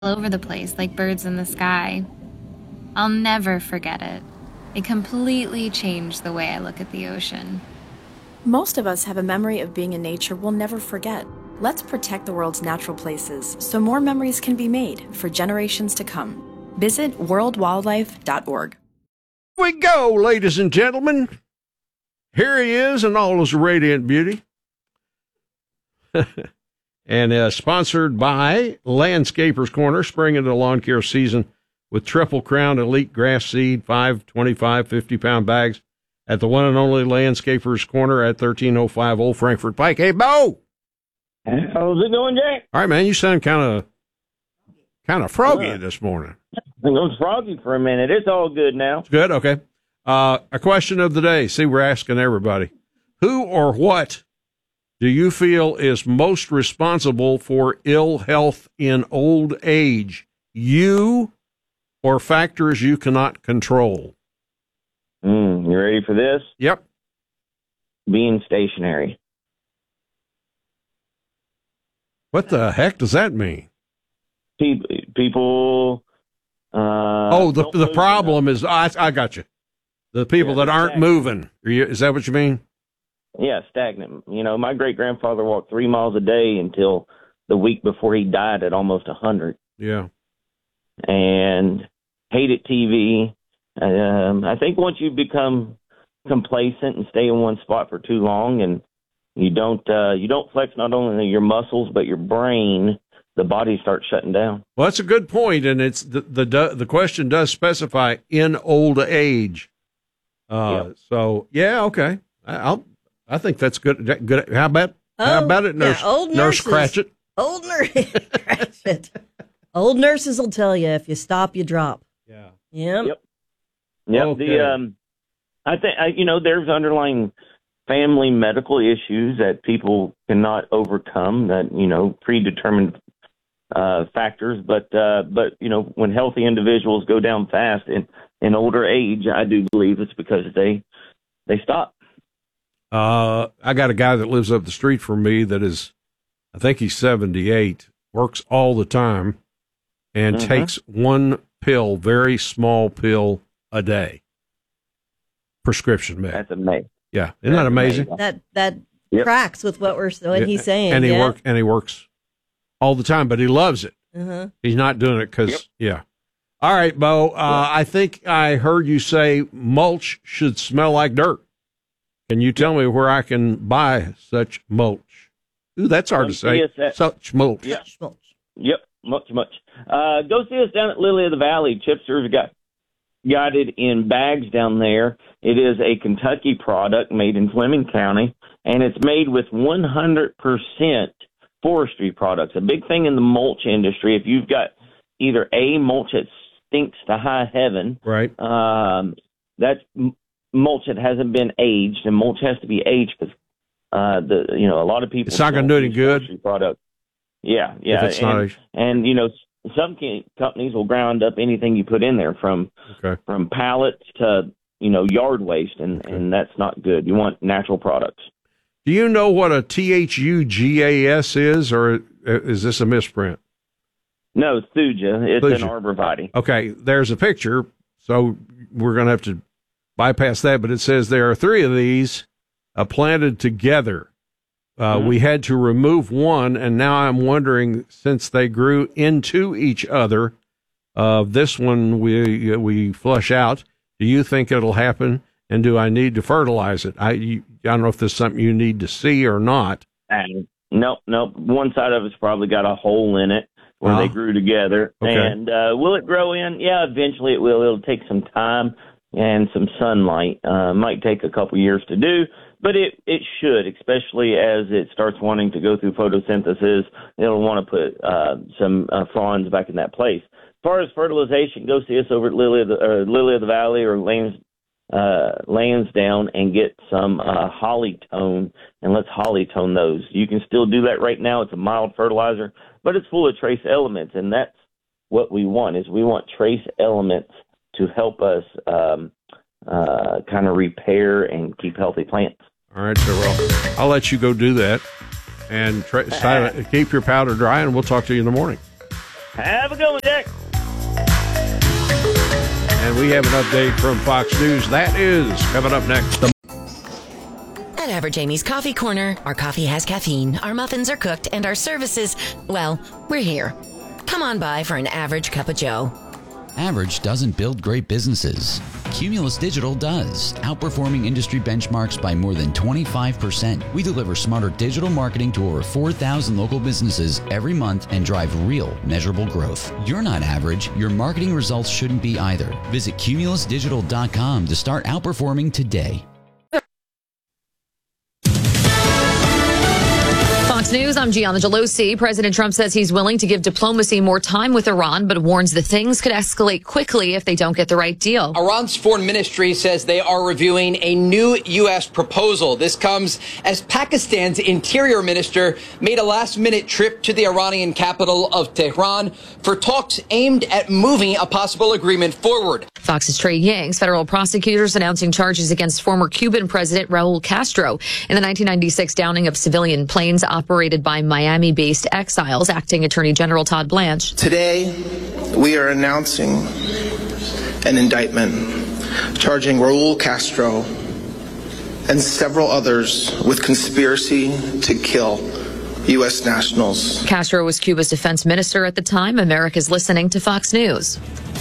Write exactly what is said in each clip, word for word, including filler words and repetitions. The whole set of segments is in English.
all over the place like birds in the sky. I'll never forget it. It completely changed the way I look at the ocean. Most of us have a memory of being in nature we'll never forget. Let's protect the world's natural places so more memories can be made for generations to come. Visit world wildlife dot org. Here we go, ladies and gentlemen. Here he is in all his radiant beauty. And uh, sponsored by Landscapers Corner, spring into lawn care season with Triple Crown Elite Grass Seed, five, twenty-five, fifty-pound bags at the one and only Landscapers Corner at thirteen oh five Old Frankfort Pike. Hey, Bo! How's it going, Jack? All right, man, you sound kind of kind of froggy uh, this morning. I was froggy for a minute. It's all good now. It's good? Okay. Uh, a question of the day. See, we're asking everybody. Who or what do you feel is most responsible for ill health in old age? You or factors you cannot control? Mm, you ready for this? Yep. Being stationary. What the heck does that mean? People. Uh, oh, the the problem enough. is I I got you. The people yeah, that aren't stagnant. moving. Are you, is that what you mean? Yeah, stagnant. You know, my great grandfather walked three miles a day until the week before he died at almost a hundred. Yeah. And hated T V. Um, I think once you become complacent and stay in one spot for too long, and you don't uh, you don't flex not only your muscles but your brain, the body starts shutting down. Well, that's a good point, and it's the the the question does specify in old age. Uh, yep. So yeah, okay. I, I'll I think that's good. Good. How about oh, how about it, nurse? Yeah, old nurse nurses, Cratchit. Old nurse Cratchit. Old nurses will tell you if you stop, you drop. Yeah. Yep. Yep. Yep. Okay. The um, I think I, you know there's underlying family medical issues that people cannot overcome. That you know predetermined uh, factors, but uh, but you know when healthy individuals go down fast in in older age, I do believe it's because they they stop. Uh, I got a guy that lives up the street from me that is, I think he's seventy-eight, works all the time, and mm-hmm. takes one pill, very small pill a day. Prescription med. That's amazing. Yeah, isn't that amazing? That that yep. tracks with what we're what he's saying. And he yeah. work and he works all the time, but he loves it. Uh-huh. He's not doing it because yep. yeah. All right, Bo. Uh, I think I heard you say mulch should smell like dirt. Can you tell me where I can buy such mulch? Ooh, that's hard Come to say. At, such mulch. Yep. Yep. Much, much. Uh, go see us down at Lily of the Valley. Chipster's got got it in bags down there. It is a Kentucky product made in Fleming County, and it's made with one hundred percent forestry products. A big thing in the mulch industry, if you've got either a mulch that stinks to high heaven, right? Um, that's mulch that hasn't been aged, and mulch has to be aged because uh, the you know a lot of people. It's not going to do any good. Product. Yeah, yeah, if it's and, not aged. and you know some companies will ground up anything you put in there, from okay. from pallets to you know yard waste, and, okay. and that's not good. You want natural products. Do you know what a T H U G A S is, or is this a misprint? No, thuja. It's thuja. An arborvitae. Okay, there's a picture, so we're going to have to bypass that, but it says there are three of these uh, planted together. Uh, mm-hmm. We had to remove one, and now I'm wondering, since they grew into each other, uh, this one we we flush out. Do you think it'll happen, and do I need to fertilize it? I, you, I don't know if this is something you need to see or not. And nope, nope. One side of it's probably got a hole in it where uh-huh. they grew together. Okay. And uh, will it grow in? Yeah, eventually it will. It'll take some time and some sunlight. Uh, might take a couple years to do, but it, it should, especially as it starts wanting to go through photosynthesis. It'll want to put uh, some uh, fronds back in that place. As far as fertilization, go see us over at Lily of the, or Lily of the Valley or Lanes, uh, Lansdowne and get some uh, holly tone, and let's holly tone those. You can still do that right now. It's a mild fertilizer, but it's full of trace elements, and that's what we want. Is we want trace elements to help us um, uh, kind of repair and keep healthy plants. All right, so well, I'll let you go do that, and try, keep your powder dry, and we'll talk to you in the morning. Have a good one, Jack. And we have an update from Fox News. That is coming up next. At Average Amy's Coffee Corner, our coffee has caffeine, our muffins are cooked, and our services, well, we're here. Come on by for an average cup of joe. Average doesn't build great businesses. Cumulus Digital does, outperforming industry benchmarks by more than twenty-five percent. We deliver smarter digital marketing to over four thousand local businesses every month and drive real, measurable growth. You're not average. Your marketing results shouldn't be either. Visit cumulus digital dot com to start outperforming today. Fox News, I'm Gianna Gelosi. President Trump says he's willing to give diplomacy more time with Iran, but warns that things could escalate quickly if they don't get the right deal. Iran's foreign ministry says they are reviewing a new U S proposal. This comes as Pakistan's interior minister made a last-minute trip to the Iranian capital of Tehran for talks aimed at moving a possible agreement forward. Fox's Trey Yang's federal prosecutors announcing charges against former Cuban President Raul Castro in the nineteen ninety-six downing of civilian planes operated by Miami-based exiles. Acting Attorney General Todd Blanche. Today, we are announcing an indictment charging Raul Castro and several others with conspiracy to kill U S nationals. Castro was Cuba's defense minister at the time. America's listening to Fox News.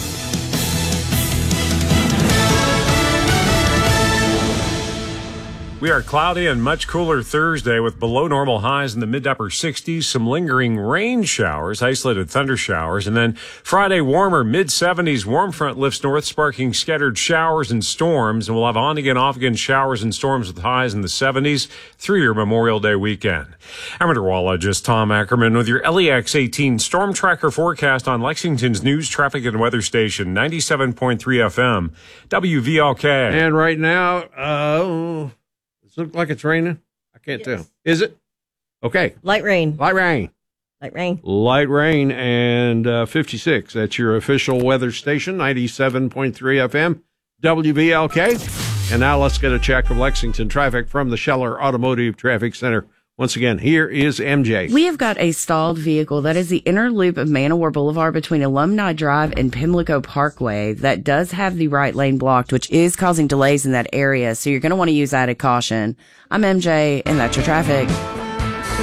We are cloudy and much cooler Thursday with below normal highs in the mid to upper sixties, some lingering rain showers, isolated thunder showers, and then Friday warmer mid seventies. Warm front lifts north, sparking scattered showers and storms, and we'll have on again, off again showers and storms with highs in the seventies through your Memorial Day weekend. I'm meteorologist Tom Ackerman with your L E X eighteen Storm Tracker forecast on Lexington's news, traffic, and weather station, ninety-seven point three F M, W V L K. And right now, uh, does it look like it's raining? I can't yes. tell. Is it? Okay. Light rain. Light rain. Light rain. Light rain and uh, fifty-six. That's your official weather station, ninety-seven point three F M, W V L K. And now let's get a check of Lexington traffic from the Scheller Automotive Traffic Center. Once again, here is M J. We have got a stalled vehicle. That is the inner loop of Man o' War Boulevard between Alumni Drive and Pimlico Parkway. That does have the right lane blocked, which is causing delays in that area. So you're going to want to use added caution. I'm M J, and that's your traffic.